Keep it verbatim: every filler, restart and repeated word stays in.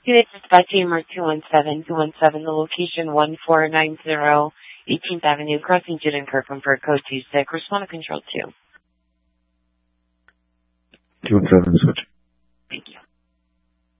Unit dispatch Amer two one seven two one seven, the location one four nine zero eighteenth Avenue, crossing Juden Kirkland for code two six. Respond to control two. two one seven, switch.